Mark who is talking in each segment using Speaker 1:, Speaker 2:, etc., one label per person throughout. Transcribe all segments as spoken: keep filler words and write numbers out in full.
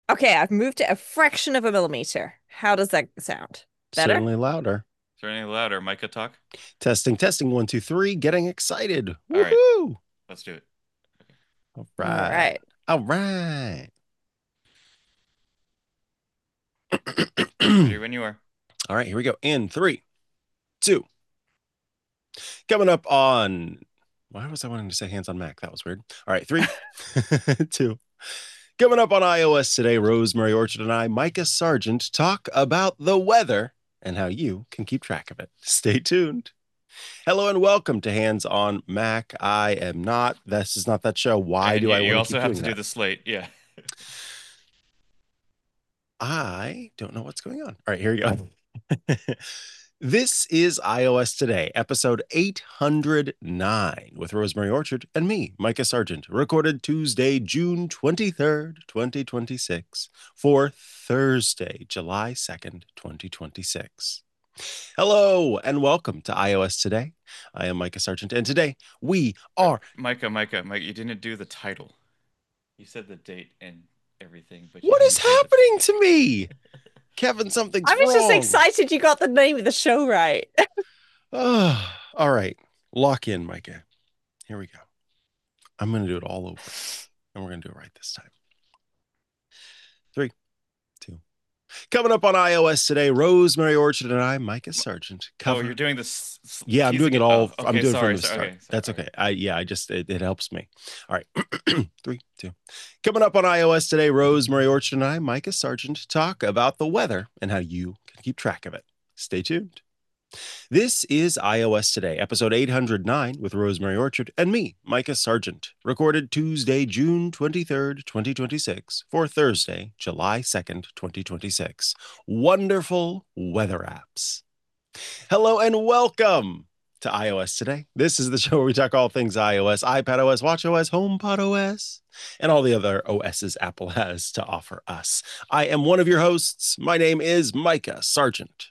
Speaker 1: Okay, I've moved it a fraction of a millimeter. How does that sound? Better?
Speaker 2: Certainly louder.
Speaker 3: Is there any louder? Micah talk?
Speaker 2: Testing, testing, one, two, three. Getting excited.
Speaker 3: All right,
Speaker 2: Woohoo!
Speaker 3: let's do it. Okay.
Speaker 2: All
Speaker 1: All
Speaker 2: right.
Speaker 1: right.
Speaker 2: All right.
Speaker 3: Ready when you are.
Speaker 2: All right, here we go. In three, two. Coming up on. Why was I wanting to say hands on Mac? That was weird. All right, three, two. Coming up on iOS today, Rosemary Orchard and I, Micah Sargent, talk about the weather and how you can keep track of it. Stay tuned. Hello and welcome to Hands on Mac. I am not. This is not that show. Why
Speaker 3: And
Speaker 2: do
Speaker 3: you,
Speaker 2: I
Speaker 3: you
Speaker 2: want to
Speaker 3: also
Speaker 2: keep
Speaker 3: have
Speaker 2: doing
Speaker 3: to do
Speaker 2: that?
Speaker 3: the slate. Yeah.
Speaker 2: I don't know what's going on. All right, here we go. This is iOS Today, episode eight hundred nine, with Rosemary Orchard and me, Micah Sargent, recorded Tuesday, June twenty-third, twenty twenty-six, for Thursday, July second, twenty twenty-six. Hello and welcome to iOS Today. I am Micah Sargent, and today we
Speaker 3: Uh,
Speaker 2: are.
Speaker 3: Micah, Micah, Mike, you didn't do the title. You said the date and everything, but you
Speaker 2: What is
Speaker 3: didn't say the.
Speaker 2: happening to me? Kevin, something's
Speaker 1: I was just
Speaker 2: wrong.
Speaker 1: excited you got the name of the show right.
Speaker 2: Oh, all right, lock in, Micah. Here we go. I'm going to do it all over, and we're going to do it right this time. Three, two. Coming up on iOS today, Rosemary Orchard and I, Micah Sargent,
Speaker 3: Oh,
Speaker 2: cover.
Speaker 3: you're doing this s-
Speaker 2: Yeah, I'm doing
Speaker 3: teasing
Speaker 2: it
Speaker 3: it. Oh,
Speaker 2: all. I'm
Speaker 3: okay.
Speaker 2: doing it from
Speaker 3: Sorry.
Speaker 2: the
Speaker 3: Sorry.
Speaker 2: start.
Speaker 3: Okay. Sorry.
Speaker 2: That's
Speaker 3: Okay.
Speaker 2: okay. I yeah, I just it, it helps me. All right. Three, two. Coming up on iOS today, Rosemary Orchard and I, Micah Sargent, talk about the weather and how you can keep track of it. Stay tuned. This is iOS Today, episode eight hundred nine, with Rosemary Orchard and me, Micah Sargent, recorded Tuesday, June twenty-third, twenty twenty-six, for Thursday, July second, twenty twenty-six. Wonderful weather apps. Hello and welcome to iOS Today. This is the show where we talk all things iOS, iPadOS, watchOS, HomePodOS, and all the other O Ss Apple has to offer us. I am one of your hosts. My name is Micah Sargent.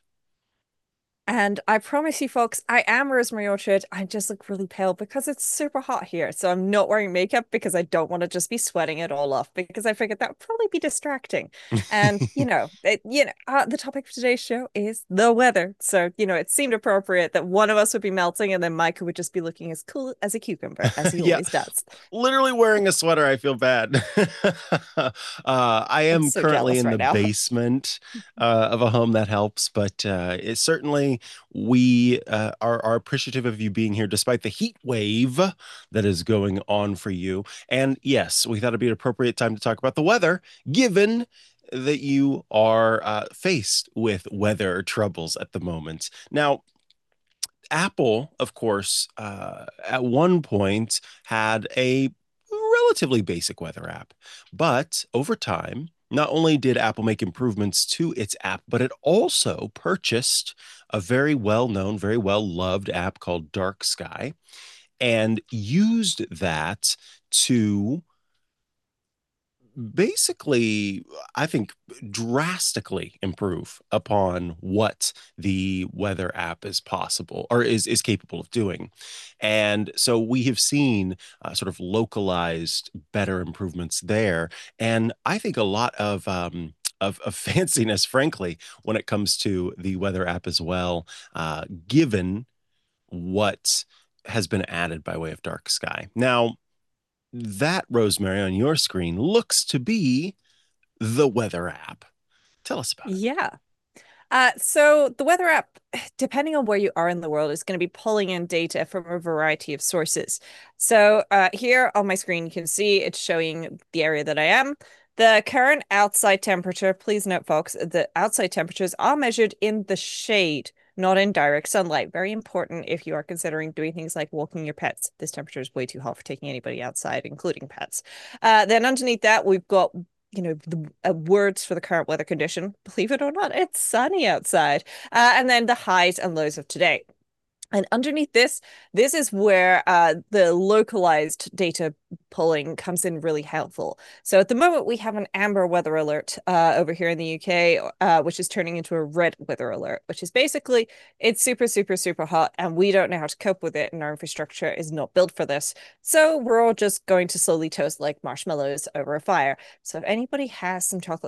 Speaker 1: And I promise you, folks, I am Rosemary Orchard. I just look really pale because it's super hot here. So I'm not wearing makeup because I don't want to just be sweating it all off because I figured that would probably be distracting. And, you know, it, you know, uh, the topic of today's show is the weather. So, you know, it seemed appropriate that one of us would be melting and then Micah would just be looking as cool as a cucumber, as he
Speaker 2: Yeah,
Speaker 1: always does.
Speaker 2: literally wearing a sweater. I feel bad. uh, I
Speaker 1: I'm
Speaker 2: am
Speaker 1: so
Speaker 2: currently
Speaker 1: jealous
Speaker 2: in
Speaker 1: right
Speaker 2: the
Speaker 1: now.
Speaker 2: basement uh, of a home that helps, but uh, it certainly we uh, are, are appreciative of you being here despite the heat wave that is going on for you. And yes, we thought it'd be an appropriate time to talk about the weather, given that you are uh, faced with weather troubles at the moment. Now, Apple, of course, uh, at one point had a relatively basic weather app, but over time, not only did Apple make improvements to its app, but it also purchased a very well known, very well loved app called Dark Sky and used that to basically, I think, drastically improve upon what the weather app is possible or is is capable of doing. And so we have seen uh, sort of localized better improvements there. And I think a lot of um, of, of fanciness, frankly, when it comes to the weather app as well, uh, given what has been added by way of Dark Sky. Now, that, Rosemary, on your screen looks to be the weather app. Tell us about it.
Speaker 1: Yeah. Uh, so the weather app, depending on where you are in the world, is going to be pulling in data from a variety of sources. So uh, here on my screen, you can see it's showing the area that I am. The current outside temperature, please note, folks, the outside temperatures are measured in the shade, not in direct sunlight. Very important if you are considering doing things like walking your pets. This temperature is way too hot for taking anybody outside, including pets. Uh, then underneath that, we've got you know, the uh, words for the current weather condition. Believe it or not, it's sunny outside. Uh, and then the highs and lows of today. And underneath this, this is where uh, the localized data pulling comes in really helpful. So at the moment, we have an amber weather alert uh, over here in the U K, uh, which is turning into a red weather alert, which is basically it's super, super, super hot, and we don't know how to cope with it, and our infrastructure is not built for this. So we're all just going to slowly toast like marshmallows over a fire. So if anybody has some chocolate